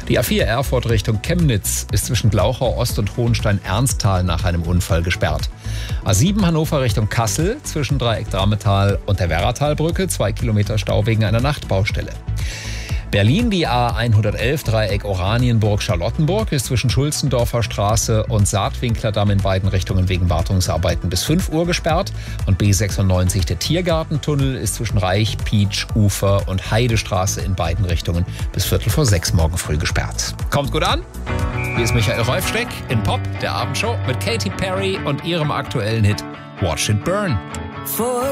Die A4 Erfurt Richtung Chemnitz ist zwischen Glauchau Ost und Hohenstein-Ernsthal nach einem Unfall gesperrt. A7 Hannover Richtung Kassel zwischen Dreieck Drametal und der Werratalbrücke 2 Kilometer Stau wegen einer Nachtbaustelle. Berlin, die A111 Dreieck Oranienburg-Charlottenburg ist zwischen Schulzendorfer Straße und Saatwinklerdamm in beiden Richtungen wegen Wartungsarbeiten bis 5 Uhr gesperrt. Und B96 der Tiergartentunnel ist zwischen Reich, Pietsch, Ufer und Heidestraße in beiden Richtungen bis 5:45 morgen früh gesperrt. Kommt gut an? Hier ist Michael Räufsteck in Pop, der Abendshow mit Katy Perry und ihrem aktuellen Hit Watch It Burn.